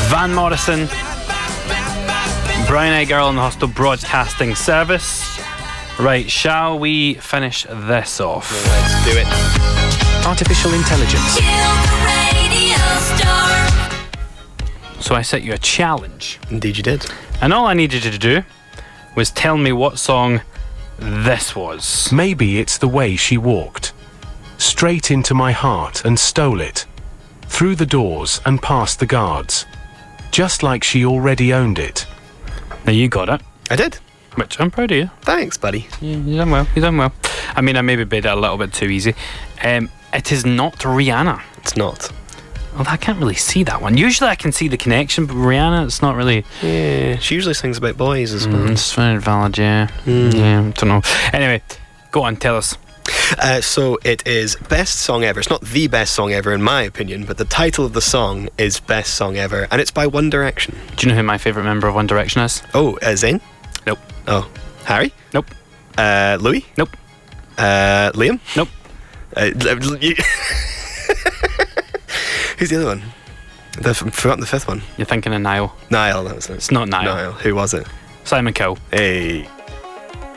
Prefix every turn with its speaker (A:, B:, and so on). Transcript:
A: Van Morrison, Brown Eyed Girl on the Hostel Broadcasting Service. Right, shall we finish this off?
B: Let's do it.
C: Artificial intelligence.
A: So I set you a challenge.
B: Indeed you did.
A: And all I needed you to do was tell me what song this was.
C: Maybe it's the way she walked. Straight into my heart and stole it. Through the doors and past the guards. Just like she already owned it.
A: Now you got it.
B: I did.
A: Which I'm proud of you.
B: Thanks, buddy.
A: You done well. You done well. I mean, I maybe made it a little bit too easy. It is not Rihanna.
B: It's not.
A: Well, I can't really see that one. Usually I can see the connection, but Rihanna, it's not really...
B: Yeah, she usually sings about boys as well.
A: It's very valid, yeah. Yeah, I don't know. Anyway, go on, tell us.
B: So it is best song ever. It's not the best song ever in my opinion, but the title of the song is best song ever, and it's by One Direction.
A: Do you know who my favourite member of One Direction is?
B: Oh, Zayn?
A: Nope.
B: Oh, Harry?
A: Nope.
B: Louis?
A: Nope.
B: Liam?
A: Nope.
B: Who's the other one? I've forgotten the fifth one.
A: You're thinking of Niall.
B: Niall, that was it.
A: It's not Niall.
B: Niall. Who was it?
A: Simon Cowell.
B: Hey.